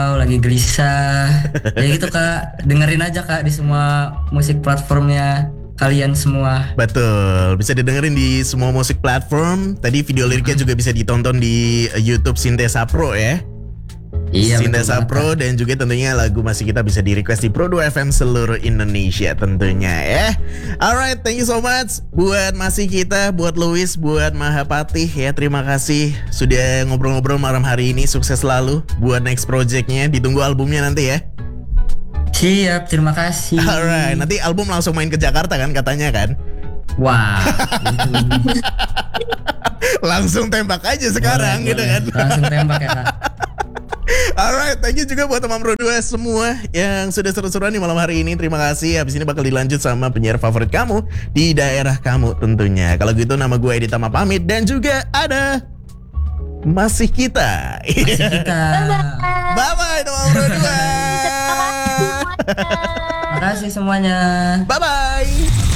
lagi gelisah. Ya gitu Kak, dengerin aja Kak di semua musik platformnya kalian semua. Betul, bisa didengerin di semua musik platform. Tadi video liriknya juga bisa ditonton di YouTube Sintesa Pro ya. Iya, betul Sintesa banget, Pro Kak. dan juga tentunya lagu masih kita bisa di request di Pro 2 FM seluruh Indonesia tentunya ya. Alright, thank you so much buat masih kita, buat Louis, buat Mahapatih ya. Terima kasih sudah ngobrol-ngobrol malam hari ini. Sukses selalu buat next projectnya. Ditunggu albumnya nanti ya. Siap, terima kasih. Alright, nanti album langsung main ke Jakarta kan katanya kan? Wah, Langsung tembak aja sekarang boleh, gitu boleh. kan. Langsung tembak ya Kak. Alright, thank you juga buat teman Pro 2 semua yang sudah seru-seruan di malam hari ini. Terima kasih. Habis ini bakal dilanjut sama penyiar favorit kamu di daerah kamu tentunya. Kalau gitu nama gue Edi Tama pamit dan juga ada masih kita. Masih kita. Bye bye teman Pro 2. Makasih semuanya. Bye bye.